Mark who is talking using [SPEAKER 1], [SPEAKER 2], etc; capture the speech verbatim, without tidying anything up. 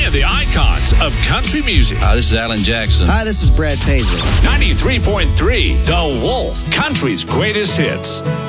[SPEAKER 1] and the icons of country music.
[SPEAKER 2] Hi, this is Alan Jackson.
[SPEAKER 3] Hi, this is Brad Paisley.
[SPEAKER 1] ninety-three point three The Wolf, country's greatest hits.